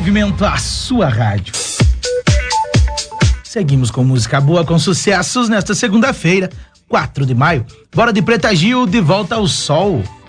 Movimento, a sua rádio. Seguimos com música boa, com sucessos nesta segunda-feira, 4 de maio. Bora de Preta Gil, De Volta ao Sol.